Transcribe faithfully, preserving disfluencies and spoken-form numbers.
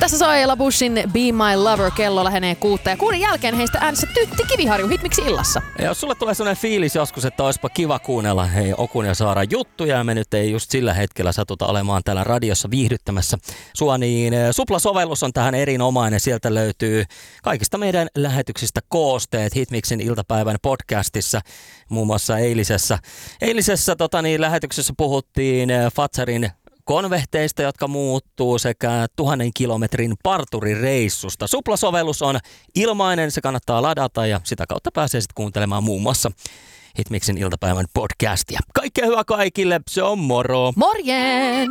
Tässä soi Ella Bushin Be My Lover, kello lähenee kuutta ja kuuden jälkeen heistä äänessä Tytti Kiviharju hitmiksi illassa. Ja jos sulle tulee sellainen fiilis joskus, että olisipa kiva kuunnella hei Okun ja Saara juttuja ja me nyt ei just sillä hetkellä satuta olemaan täällä radiossa viihdyttämässä sua, niin Supla-sovellus on tähän erinomainen. Sieltä löytyy kaikista meidän lähetyksistä koosteet Hitmixin iltapäivän podcastissa. Muun muassa eilisessä, eilisessä tota niin, lähetyksessä puhuttiin Fatsarin konvehteista, jotka muuttuu, sekä tuhannen kilometrin parturireissusta. Supla-sovellus on ilmainen, se kannattaa ladata ja sitä kautta pääsee sitten kuuntelemaan muun muassa Hitmixin iltapäivän podcastia. Kaikkea hyvää kaikille, se on moro! Morjeen!